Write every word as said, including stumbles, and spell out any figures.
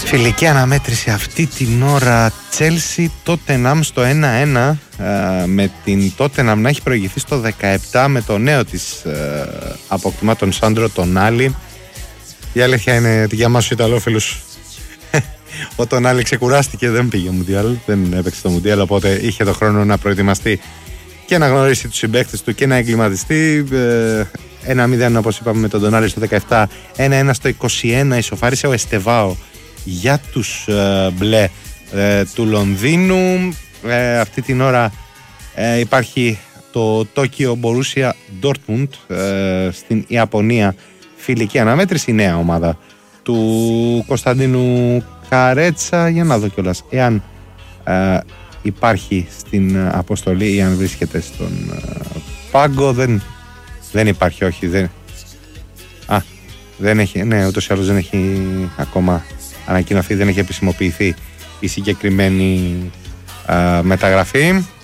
Φιλική αναμέτρηση αυτή την ώρα, Chelsea Tottenham στο ένα ένα, με την Tottenham να έχει προηγηθεί στο δεκαεπτά με το νέο της αποκτημά τον Σάντρο Τονάλι. Η αλήθεια είναι ότι για εμάς τους Ιταλόφιλους ο Τονάλι ξεκουράστηκε, δεν πήγε Μουντιάλ, δεν έπαιξε το Μουντιάλ, οπότε είχε το χρόνο να προετοιμαστεί και να γνωρίσει τους συμπαίκτες του και να εγκληματιστεί. Ένα μηδέν όπως είπαμε με τον Τονάλι στο δεκαεπτά, ένα ένα στο είκοσι ένα ισοφάρισε ο Εστεβάο για τους ε, μπλε ε, του Λονδίνου. Ε, αυτή την ώρα ε, υπάρχει το Τόκιο Μπορούσια Ντόρτμουντ ε, στην Ιαπωνία, φιλική αναμέτρηση, η νέα ομάδα του Κωνσταντίνου Καρέτσα. Για να δω κιόλας εάν ε, υπάρχει στην αποστολή ή αν βρίσκεται στον ε, πάγκο. Δεν, δεν υπάρχει, όχι, δεν, α, δεν έχει, ναι, ούτως ή άλλως δεν έχει ακόμα ανακοινωθεί, δεν έχει επισημοποιηθεί η συγκεκριμένη α, μεταγραφή.